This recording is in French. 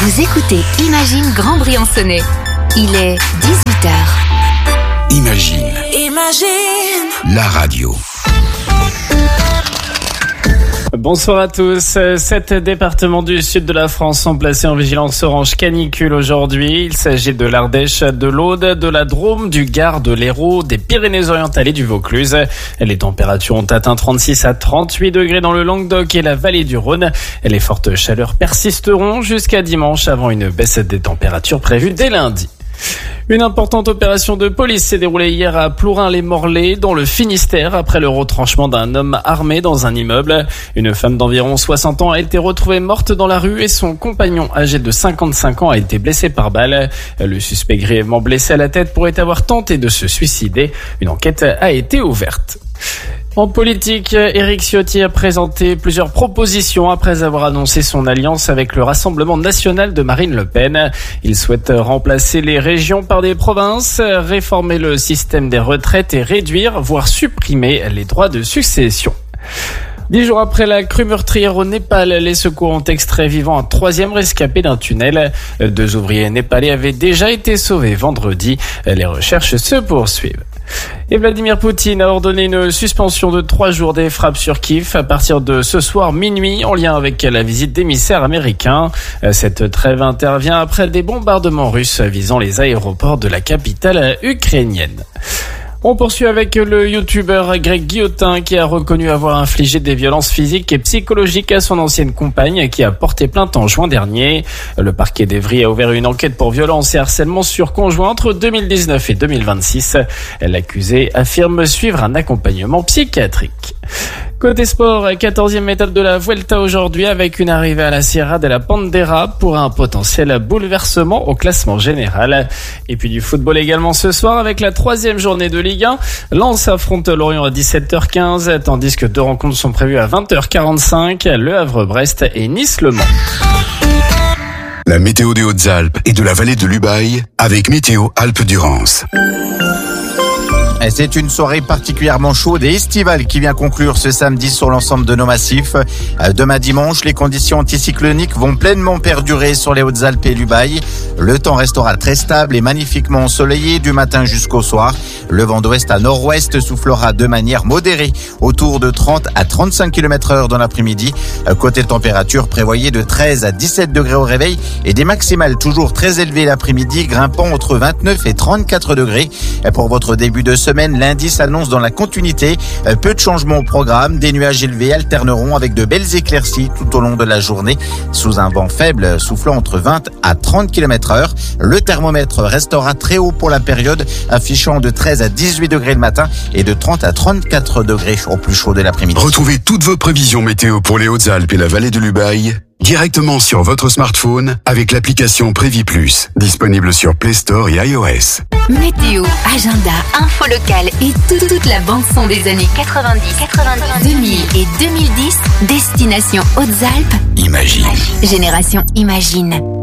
Vous écoutez Imagine Grand Briançonnais. Il est 18h. Imagine. La radio. Bonsoir à tous. 7 départements du sud de la France sont placés en vigilance orange canicule aujourd'hui. Il s'agit de l'Ardèche, de l'Aude, de la Drôme, du Gard, de l'Hérault, des Pyrénées-Orientales et du Vaucluse. Les températures ont atteint 36 à 38 degrés dans le Languedoc et la vallée du Rhône. Les fortes chaleurs persisteront jusqu'à dimanche avant une baisse des températures prévue dès lundi. Une importante opération de police s'est déroulée hier à Plourin-les-Morlaix, dans le Finistère, après le retranchement d'un homme armé dans un immeuble. Une femme d'environ 60 ans a été retrouvée morte dans la rue et son compagnon âgé de 55 ans a été blessé par balle. Le suspect grièvement blessé à la tête pourrait avoir tenté de se suicider. Une enquête a été ouverte. En politique, Éric Ciotti a présenté plusieurs propositions après avoir annoncé son alliance avec le Rassemblement national de Marine Le Pen. Il souhaite remplacer les régions par des provinces, réformer le système des retraites et réduire, voire supprimer les droits de succession. 10 jours après la crue meurtrière au Népal, les secours ont extrait vivant un troisième rescapé d'un tunnel. 2 ouvriers népalais avaient déjà été sauvés vendredi. Les recherches se poursuivent. Et Vladimir Poutine a ordonné une suspension de 3 jours des frappes sur Kiev à partir de ce soir minuit en lien avec la visite d'émissaires américains. Cette trêve intervient après des bombardements russes visant les aéroports de la capitale ukrainienne. On poursuit avec le youtubeur Greg Guillotin qui a reconnu avoir infligé des violences physiques et psychologiques à son ancienne compagne qui a porté plainte en juin dernier. Le parquet d'Evry a ouvert une enquête pour violence et harcèlement sur conjoint entre 2019 et 2026. L'accusé affirme suivre un accompagnement psychiatrique. Côté sport, 14e étape de la Vuelta aujourd'hui avec une arrivée à la Sierra de la Bandera pour un potentiel bouleversement au classement général. Et puis du football également ce soir avec la 3e journée de Ligue 1. Lens affronte Lorient à 17h15 tandis que 2 rencontres sont prévues à 20h45, Le Havre-Brest et Nice-Le Mans. La météo des Hautes-Alpes et de la vallée de l'Ubaye avec Météo Alpes-Durance. C'est une soirée particulièrement chaude et estivale qui vient conclure ce samedi sur l'ensemble de nos massifs. Demain dimanche, les conditions anticycloniques vont pleinement perdurer sur les Hautes-Alpes et l'Ubaye. Le temps restera très stable et magnifiquement ensoleillé du matin jusqu'au soir. Le vent d'ouest à nord-ouest soufflera de manière modérée, autour de 30 à 35 km/h dans l'après-midi. Côté température, prévoyez de 13 à 17 degrés au réveil et des maximales toujours très élevées l'après-midi, grimpant entre 29 et 34 degrés. Pour votre début de semaine, lundi s'annonce dans la continuité. Peu de changements au programme. Des nuages élevés alterneront avec de belles éclaircies tout au long de la journée. Sous un vent faible soufflant entre 20 à 30 km/h. Le thermomètre restera très haut pour la période, affichant de 13 à 18 degrés le matin et de 30 à 34 degrés au plus chaud de l'après-midi. Retrouvez toutes vos prévisions météo pour les Hautes-Alpes et la vallée de l'Ubaye directement sur votre smartphone avec l'application Prévis Plus, disponible sur Play Store et iOS. Météo, agenda, info locale et toute la bande-son des années 90, 2000 et 2010. Destination Hautes-Alpes. Imagine. Génération Imagine.